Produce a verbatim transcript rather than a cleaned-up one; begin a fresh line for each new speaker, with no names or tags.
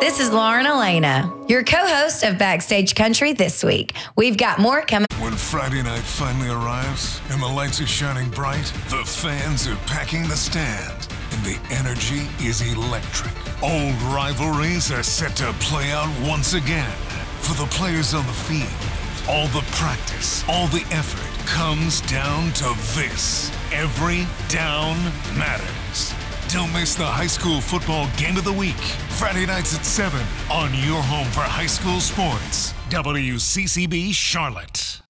This is Lauren Elena, your co-host of Backstage Country this week. We've got more coming.
When Friday night finally arrives and the lights are shining bright, the fans are packing the stand, and the energy is electric. Old rivalries are set to play out once again. For the players on the field, all the practice, all the effort comes down to this. Every down matters. Don't miss the high school football game of the week. Friday nights at seven on your home for high school sports. W C C B Charlotte.